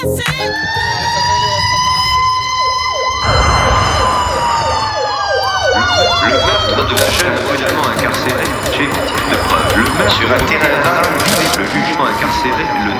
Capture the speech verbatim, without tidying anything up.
Le meurtre de la jeune poliment incarcérée, j'ai de preuves. Le meurtre sur un terrain vague, le jugement incarcéré, le